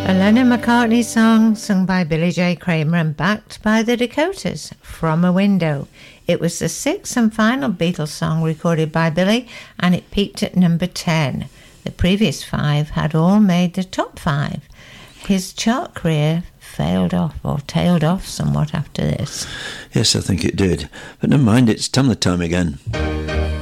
A Lennon McCartney song sung by Billy J. Kramer and backed by the Dakotas, From a Window. It was the sixth and final Beatles song recorded by Billy, and it peaked at number 10. The previous 5 had all made the top 5. His chart career tailed off somewhat after this. Yes, I think it did. But never mind, it's Tamla time again.